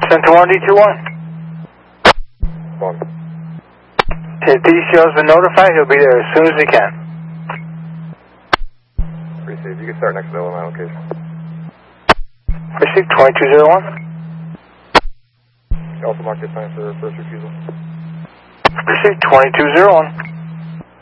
Center 1D21. 1. His DCO has been notified. He'll be there as soon as he can. Received. You can start next available on my location. Received 2201. You also mark your time for first refusal. Received 2201.